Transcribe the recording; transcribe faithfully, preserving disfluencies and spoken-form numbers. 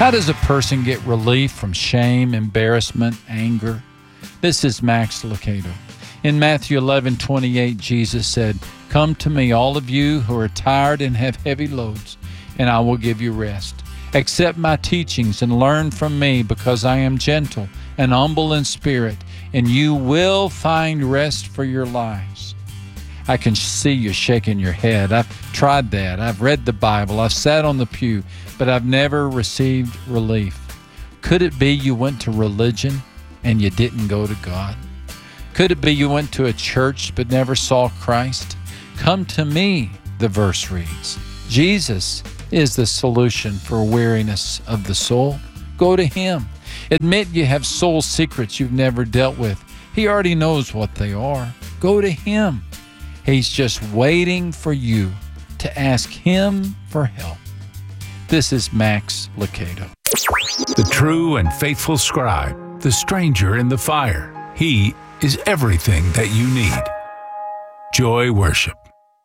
How does a person get relief from shame, embarrassment, anger? This is Max Lucado. In Matthew eleven twenty-eight, Jesus said, "Come to me, all of you who are tired and have heavy loads, and I will give you rest. Accept my teachings and learn from me, because I am gentle and humble in spirit, and you will find rest for your lives." I can see you shaking your head. I've tried that. I've read the Bible. I've sat on the pew, but I've never received relief. Could it be you went to religion and you didn't go to God? Could it be you went to a church but never saw Christ? Come to me, the verse reads. Jesus is the solution for weariness of the soul. Go to Him. Admit you have soul secrets you've never dealt with. He already knows what they are. Go to Him. He's just waiting for you to ask Him for help. This is Max Lucado. The true and faithful scribe, the stranger in the fire. He is everything that you need. Joy Worship.